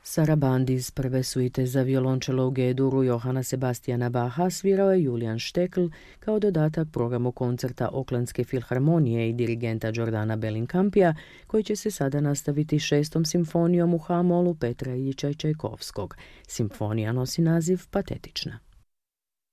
Sarabandi iz prve suite za violončelo u G-duru Johana Sebastiana Bacha svirao je Julian Štekl kao dodatak programu koncerta Oaklandske filharmonije i dirigenta Jordana Bellingcampija, koji će se sada nastaviti šestom simfonijom u H-molu Petra Iljiča Čajkovskog. Simfonija nosi naziv Patetična.